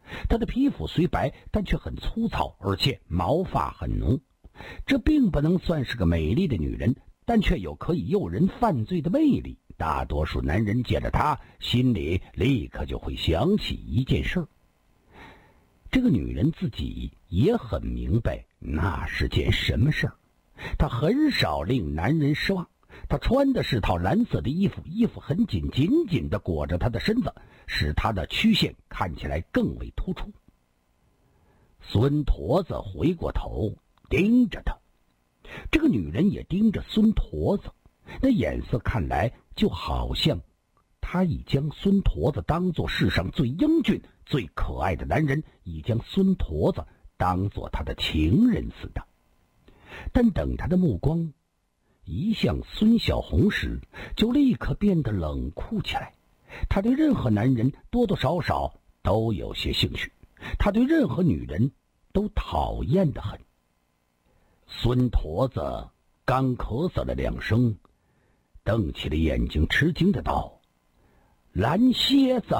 她的皮肤虽白，但却很粗糙，而且毛发很浓。这并不能算是个美丽的女人，但却有可以诱人犯罪的魅力。大多数男人见了她，心里立刻就会想起一件事。这个女人自己也很明白那是件什么事儿。她很少令男人失望。她穿的是套蓝色的衣服，衣服很紧，紧紧地裹着她的身子，使她的曲线看起来更为突出。孙驼子回过头盯着她，这个女人也盯着孙驼子，那眼色看来就好像她已将孙驼子当作世上最英俊最可爱的男人，已将孙驼子当作他的情人似的。但等他的目光一向孙小红时，就立刻变得冷酷起来。他对任何男人多多少少都有些兴趣，他对任何女人都讨厌得很。孙驼子刚咳嗽了2声，瞪起了眼睛，吃惊的道：“蓝蝎子！”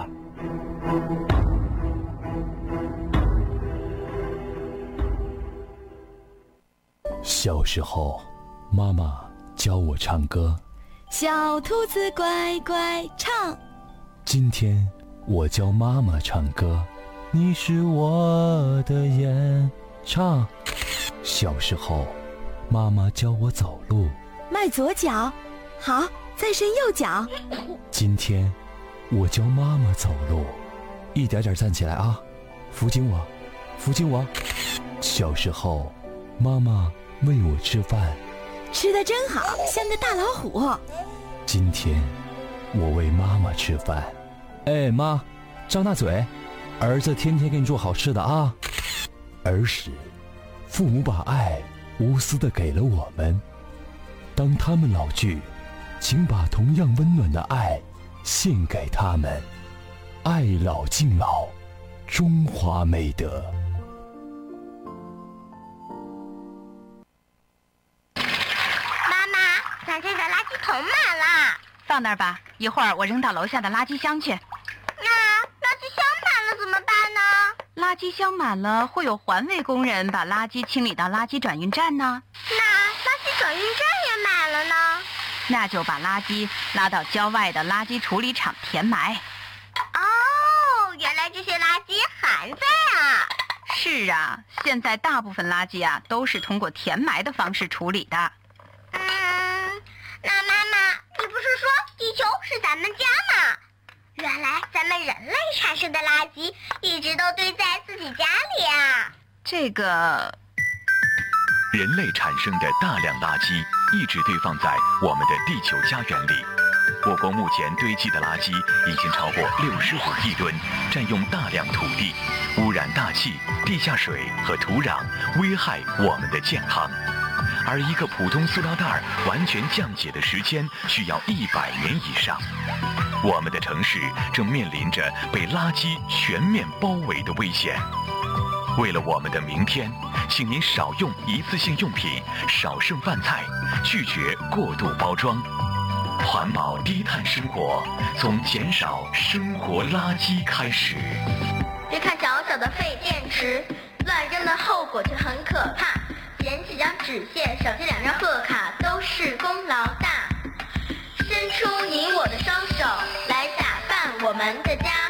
小时候，妈妈教我唱歌。 小兔子乖乖唱。 今天我教妈妈唱歌。你是我的眼。唱。小时候，妈妈教我走路。 迈左脚，好，再伸右脚。 今天我教妈妈走路。一点点站起来啊，扶紧我，扶紧我。小时候，妈妈喂我吃饭。 吃得真好，像个大老虎。 今天我喂妈妈吃饭。哎，妈，张大嘴，儿子天天给你做好吃的啊。儿时，父母把爱无私地给了我们。当他们老去，请把同样温暖的爱献给他们。爱老敬老，中华美德。 咱这个垃圾桶满了， 放那儿吧，一会儿我扔到楼下的垃圾箱去。 那垃圾箱满了怎么办呢？ 垃圾箱满了，会有环卫工人把垃圾清理到垃圾转运站呢。 那垃圾转运站也满了呢？ 那就把垃圾拉到郊外的垃圾处理厂填埋。 哦，原来这些垃圾还在啊！ 是啊，现在大部分垃圾啊都是通过填埋的方式处理的。 那妈妈，你不是说地球是咱们家吗？原来咱们人类产生的垃圾一直都堆在自己家里啊。 这个人类产生的大量垃圾一直堆放在我们的地球家园里。我国目前堆积的垃圾已经超过65亿吨，占用大量土地，污染大气、地下水和土壤，危害我们的健康。而一个普通塑料袋完全降解的时间需要100年以上。我们的城市正面临着被垃圾全面包围的危险。为了我们的明天，请您少用一次性用品，少剩饭菜，拒绝过度包装。环保低碳生活，从减少生活垃圾开始。 别看小小的废电池，乱扔的后果却很可怕。捡几张纸屑，少接2张贺卡，都是功劳大。伸出你我的双手，来打扮我们的家。